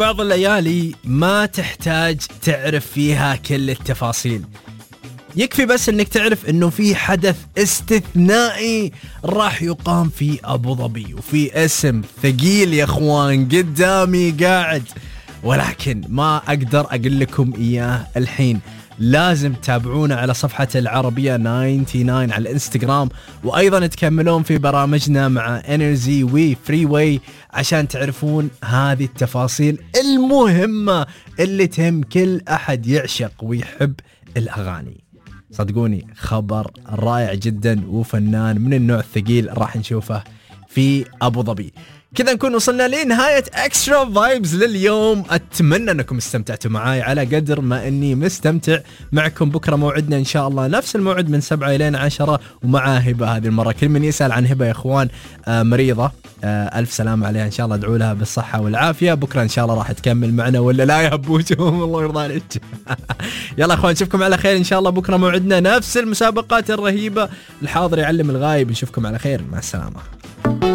بعض الليالي ما تحتاج تعرف فيها كل التفاصيل، يكفي بس انك تعرف انه في حدث استثنائي راح يقام في ابو ظبي، وفي اسم ثقيل يا اخوان قدامي قاعد، ولكن ما اقدر اقول لكم اياه الحين. لازم تتابعونا على صفحة العربية 99 على الانستغرام، وايضا تكملون في برامجنا مع انرجي وفري واي عشان تعرفون هذه التفاصيل المهمة اللي تهم كل احد يعشق ويحب الاغاني. صدقوني خبر رائع جدا وفنان من النوع الثقيل راح نشوفه في أبو ظبي. كذا نكون وصلنا لنهاية اكسترا فايبز لليوم. اتمنى انكم استمتعتوا معاي على قدر ما اني مستمتع معكم. بكرة موعدنا ان شاء الله نفس الموعد من 7 إلى 10 ومع هبة. هذه المرة كل من يسأل عن هبة يا اخوان مريضة، ألف سلام عليها، إن شاء الله ادعوا لها بالصحة والعافية. بكرة إن شاء الله راح تكمل معنا ولا لا يا هبوتهم الله يرضى عليك. يلا أخوان نشوفكم على خير إن شاء الله. بكرة موعدنا نفس المسابقات الرهيبة، الحاضر يعلم الغايب. نشوفكم على خير، مع السلامة.